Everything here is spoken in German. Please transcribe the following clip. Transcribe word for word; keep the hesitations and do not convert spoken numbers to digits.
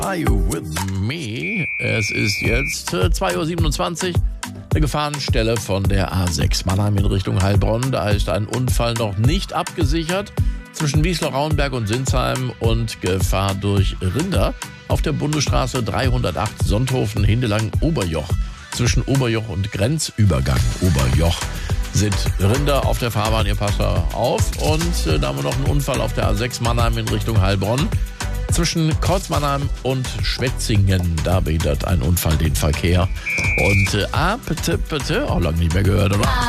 Are you with me? Es ist jetzt äh, zwei Uhr siebenundzwanzig. Eine Gefahrenstelle von der A sechs Mannheim in Richtung Heilbronn. Da ist ein Unfall noch nicht abgesichert zwischen Wiesloch-Rauenberg und Sinsheim und Gefahr durch Rinder auf der Bundesstraße dreihundertacht Sonthofen-Hindelang-Oberjoch. Zwischen Oberjoch und Grenzübergang Oberjoch sind Rinder auf der Fahrbahn. Ihr passt da auf. Und äh, da haben wir noch einen Unfall auf der A sechs Mannheim in Richtung Heilbronn. Zwischen Kreuzmannheim und Schwetzingen, da behindert ein Unfall den Verkehr. Und äh, ah, bitte, bitte, auch lange nicht mehr gehört, oder?